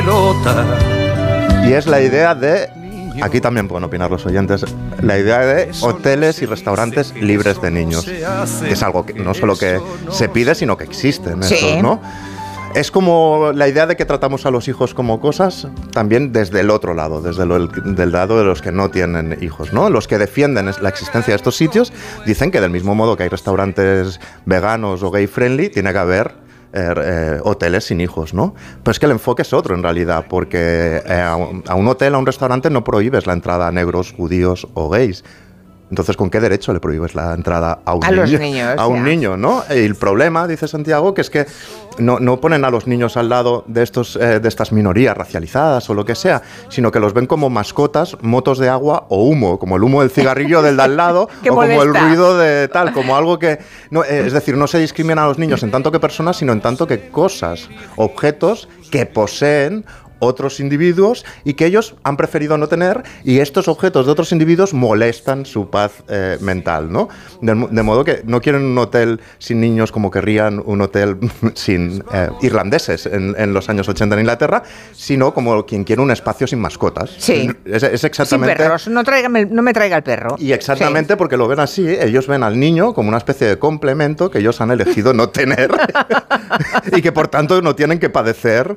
Y es la idea de, aquí también pueden opinar los oyentes, la idea de hoteles y restaurantes libres de niños. Es algo que no solo que se pide, sino que existen estos, ¿no? Es como la idea de que tratamos a los hijos como cosas, también desde el otro lado, del lado de los que no tienen hijos, ¿no? Los que defienden la existencia de estos sitios dicen que del mismo modo que hay restaurantes veganos o gay friendly, tiene que haber hoteles sin hijos, ¿no? Pero es que el enfoque es otro en realidad, porque a un hotel, a un restaurante no prohíbes la entrada a negros, judíos o gays. Entonces, ¿con qué derecho le prohíbes la entrada a un niño? Los niños, a un niño, ¿no? Y el problema, dice Santiago, que es que no ponen a los niños al lado de estas minorías racializadas o lo que sea, sino que los ven como mascotas, motos de agua o humo, como el humo del cigarrillo del de al lado, o molesta. como el ruido de tal, como algo que... No, es decir, no se discrimina a los niños en tanto que personas, sino en tanto que cosas, objetos que poseen otros individuos y que ellos han preferido no tener, y estos objetos de otros individuos molestan su paz mental, ¿no? De modo que no quieren un hotel sin niños como querrían un hotel sin irlandeses en los años 80 en Inglaterra, sino como quien quiere un espacio sin mascotas. Sí. Es exactamente... Sin perros, no me traiga el perro. Y exactamente, sí. Porque lo ven así, ellos ven al niño como una especie de complemento que ellos han elegido no tener y que por tanto no tienen que padecer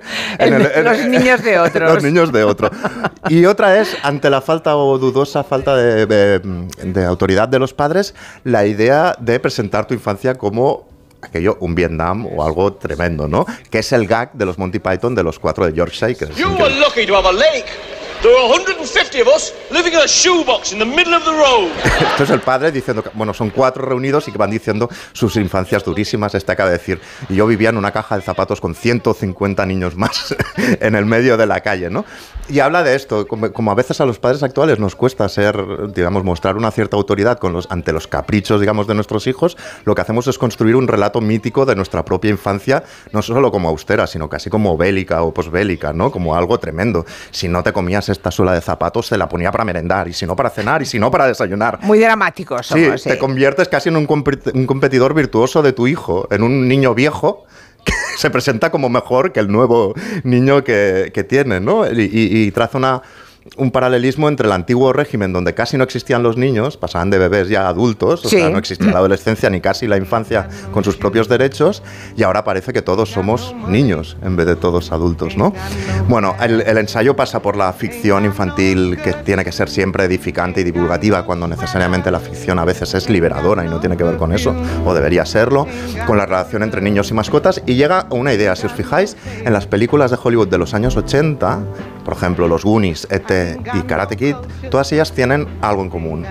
los niños de otros. Los niños de otro. Y otra es, ante la falta o dudosa falta de autoridad de los padres, la idea de presentar tu infancia como aquello, un Vietnam o algo tremendo, ¿no? Que es el gag de los Monty Python, de los 4 de Yorkshire. Que You were lucky to have a lake. There were 150 of us living in a shoebox in the middle of the road. Entonces el padre diciendo que, bueno, son 4 reunidos y que van diciendo sus infancias durísimas. Este acaba de decir, y yo vivía en una caja de zapatos con 150 niños más en el medio de la calle, ¿no? Y habla de esto, como a veces a los padres actuales nos cuesta mostrar una cierta autoridad ante los caprichos, digamos, de nuestros hijos, lo que hacemos es construir un relato mítico de nuestra propia infancia, no solo como austera, sino casi como bélica o posbélica, ¿no? Como algo tremendo. Si no te comías esta suela de zapatos, te la ponía para merendar, y si no para cenar, y si no para desayunar. Muy dramáticos somos, sí. Te conviertes casi en un competidor virtuoso de tu hijo, en un niño viejo que se presenta como mejor que el nuevo niño que tiene, ¿no? Y traza un paralelismo entre el antiguo régimen, donde casi no existían los niños, pasaban de bebés ya a adultos, o sea, no existía la adolescencia ni casi la infancia con sus propios derechos, y ahora parece que todos somos niños en vez de todos adultos, ¿no? Bueno, el ensayo pasa por la ficción infantil, que tiene que ser siempre edificante y divulgativa, cuando necesariamente la ficción a veces es liberadora y no tiene que ver con eso, o debería serlo, con la relación entre niños y mascotas, y llega a una idea. Si os fijáis, en las películas de Hollywood de los años 80, por ejemplo, los Goonies, E.T. y Karate Kid, todas ellas tienen algo en común,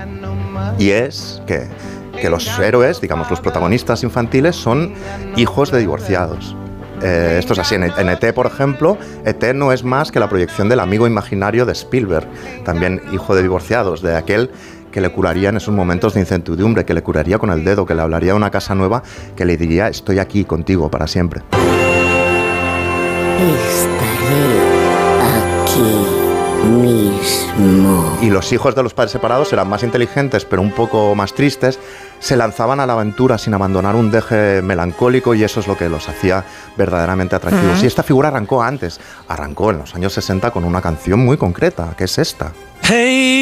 y es que los héroes, digamos los protagonistas infantiles, son hijos de divorciados. Esto es así, en E.T., por ejemplo, E.T. no es más que la proyección del amigo imaginario de Spielberg, también hijo de divorciados, de aquel que le curaría en esos momentos de incertidumbre, que le curaría con el dedo, que le hablaría de una casa nueva, que le diría, estoy aquí contigo para siempre. Estaré aquí mismo. Y los hijos de los padres separados eran más inteligentes, pero un poco más tristes, se lanzaban a la aventura sin abandonar un deje melancólico, y eso es lo que los hacía verdaderamente atractivos. Y esta figura arrancó en los años 60 con una canción muy concreta, que es esta. Hey.